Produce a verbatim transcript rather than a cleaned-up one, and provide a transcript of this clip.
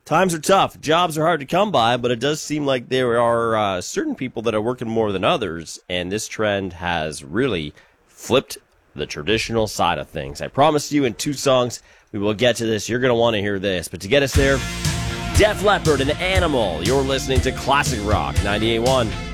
Times are tough. Jobs are hard to come by, but it does seem like there are uh, certain people that are working more than others, and this trend has really flipped the traditional side of things. I promised you in two songs we will get to this. You're going to want to hear this. But to get us there, Def Leppard and Animal. You're listening to Classic Rock ninety-eight point one.